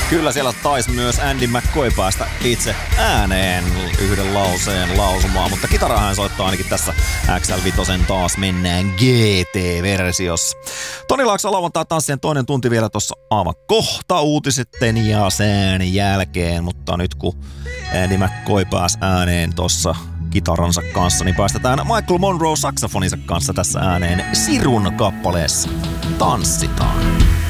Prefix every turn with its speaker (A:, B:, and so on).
A: Kyllä siellä taisi myös Andy McCoy päästä itse ääneen yhden lauseen lausumaan, mutta kitaraa hän soittaa ainakin tässä XL5 taas mennään GT-versiossa. Toni Laakso lauantai-tanssien toinen tunti vielä tuossa aivan kohta uutisten ja sen jälkeen, mutta nyt kun Andy McCoy pääsi ääneen tuossa kitaransa kanssa, niin päästetään Michael Monroe saksofoninsa kanssa tässä ääneen Sirun kappaleessa Tanssitaan.